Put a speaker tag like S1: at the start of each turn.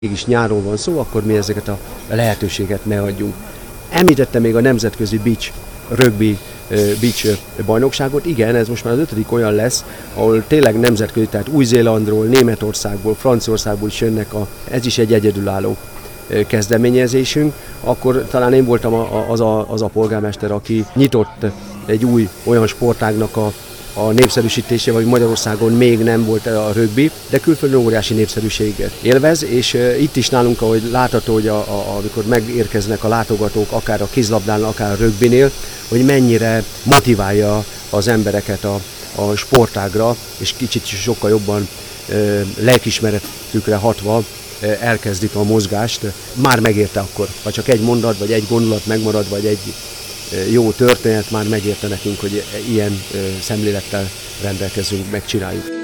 S1: mégis nyáron van szó, akkor mi ezeket a lehetőséget ne adjunk. Említettem még a nemzetközi rögbi beach bajnokságot. Igen, ez most már az 5. olyan lesz, ahol tényleg nemzetközi, tehát Új-Zélandról, Németországból, Franciaországból is jönnek, ez is egy egyedülálló kezdeményezésünk. Akkor talán én voltam az a polgármester, aki nyitott egy új olyan sportágnak a népszerűsítése, vagy Magyarországon még nem volt a rögbi, de külföldön óriási népszerűséget élvez, és itt is nálunk, ahogy látható, hogy amikor megérkeznek a látogatók, akár a kézlabdánál, akár a rögbinél, hogy mennyire motiválja az embereket a sportágra, és kicsit sokkal jobban lelkiismeretükre hatva elkezdik a mozgást. Már megérte akkor, ha csak egy mondat, vagy egy gondolat megmarad, vagy egy jó történet, már megérte nekünk, hogy ilyen szemlélettel rendelkezünk, megcsináljuk.